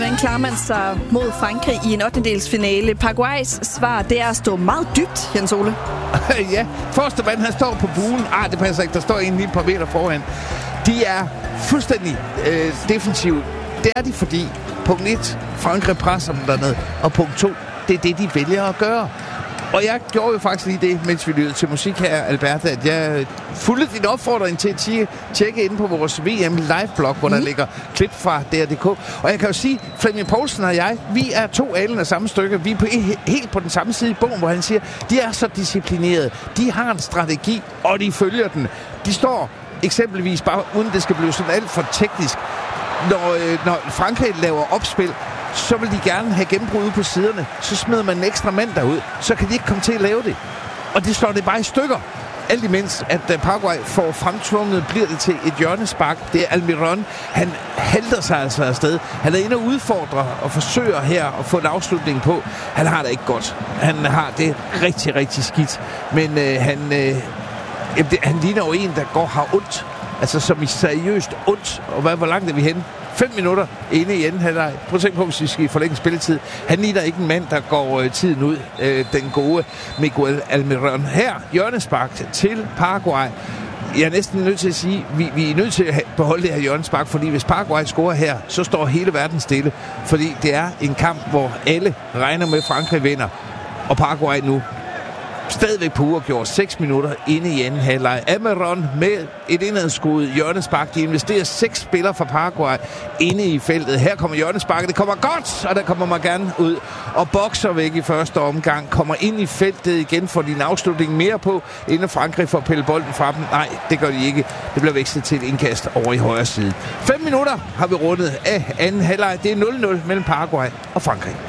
Hvordan klarer man sig mod Frankrig i en 8-delsfinale? Paraguays svar, det er at stå meget dybt, Jens Ole. Ja, første mand, han står på buen. Det passer ikke, der står en lige et par meter foran. De er fuldstændig defensive. Det er de, fordi punkt 1, Frankrig presser dem dernede, og punkt 2, det er det, de vælger at gøre. Og jeg gjorde jo faktisk lige det, mens vi lyttede til musik her, Albert, at jeg fulgte din opfordring til at tjekke ind på vores VM live-blog, hvor der ligger klip fra DR.dk. Og jeg kan jo sige, Flemming Poulsen og jeg, vi er to alen af samme stykke. Vi er helt på den samme side i bogen, hvor han siger, de er så disciplinerede. De har en strategi, og de følger den. De står eksempelvis, bare uden det skal blive sådan alt for teknisk, når Frankrig laver opspil, så vil de gerne have gennembrud ude på siderne. Så smider man en ekstra mand derud. Så kan de ikke komme til at lave det. Og det slår det bare i stykker. Alt imens, at Paraguay får fremtvunget, bliver det til et hjørnespark. Det er Almiron. Han halter sig altså afsted. Han er inde og udfordrer og forsøger her at få en afslutning på. Han har det ikke godt. Han har det rigtig, rigtig skidt. Men han ligner jo en, der har ondt. Altså som i seriøst ondt. Og hvor langt er vi henne? 5 minutter inde i enden. Prøv at tænke på, hvis vi skal forlænge spilletid. Han ligner ikke en mand, der går tiden ud. Den gode Miguel Almiron. Her, hjørnespark til Paraguay. Jeg er næsten nødt til at sige, vi er nødt til at beholde det her hjørnespark, fordi hvis Paraguay scorer her, så står hele verden stille. Fordi det er en kamp, hvor alle regner med, at Frankrig vinder. Og Paraguay nu stadigvæk på uafgjort 6 minutter inde i anden halvleg. Almiron med et indadskudt hjørnespark. De investerer 6 spillere fra Paraguay inde i feltet. Her kommer hjørnesparket. Det kommer godt, og der kommer man gerne ud og bokser væk i første omgang. Kommer ind i feltet igen, får de en afslutning mere på, inden Frankrig får pillet bolden fra dem. Nej, det gør de ikke. Det bliver vekslet til et indkast over i højre side. 5 minutter har vi rundet af anden halvleg. Det er 0-0 mellem Paraguay og Frankrig.